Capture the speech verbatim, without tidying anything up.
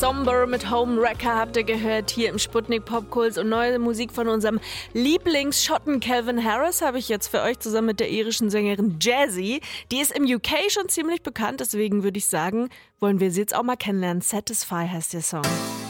Somber mit Homewrecker habt ihr gehört hier im Sputnik Popkult und neue Musik von unserem Lieblingsschotten Calvin Harris habe ich jetzt für euch zusammen mit der irischen Sängerin Jazzy. Die ist im U K schon ziemlich bekannt, deswegen würde ich sagen, wollen wir sie jetzt auch mal kennenlernen. Satisfy heißt der Song.